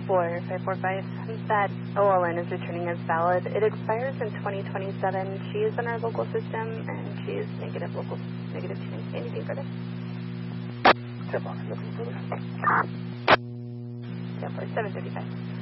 44545. That OLN is returning as valid. It expires in 2027. She is in our local system, and she is negative. She didn't say anything further. 10-4, looking further. 10-4, 755.